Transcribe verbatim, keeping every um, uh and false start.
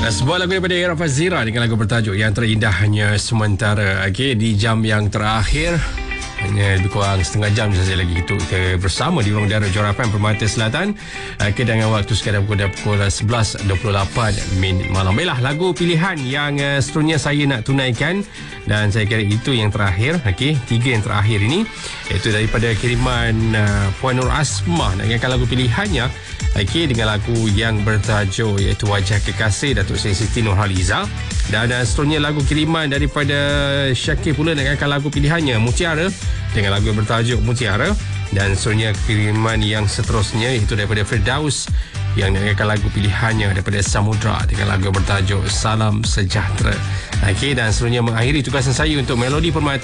Sebuah lagu daripada Era Fazira dengan lagu bertajuk Yang Terindah Hanya Sementara. Okey, di jam yang terakhir, hanya lebih kurang setengah jam saja lagi kita bersama di ruang udara Johor F M Permata Selatan. Okey, dengan waktu sekarang pukul, pukul sebelas dua puluh lapan minit malam. Baiklah, lagu pilihan yang uh, seterusnya saya nak tunaikan, dan saya kira itu yang terakhir. Okey, tiga yang terakhir ini iaitu daripada kiriman uh, Puan Nur Asmah. Nak ingatkan lagu pilihannya, okey, dengan lagu yang bertajuk iaitu Wajah Kekasih Datuk Seri Siti Nurhaliza. Dan uh, seterusnya lagu kiriman daripada Syakir pula, nak ingatkan lagu pilihannya Mutiara dengan lagu yang bertajuk Mutiara. Dan seterusnya kiriman yang seterusnya iaitu daripada Firdaus yang nak ingatkan lagu pilihannya daripada Samudra dengan lagu yang bertajuk Salam Sejahtera. Okey, dan seterusnya mengakhiri tugasan saya untuk Melodi Permata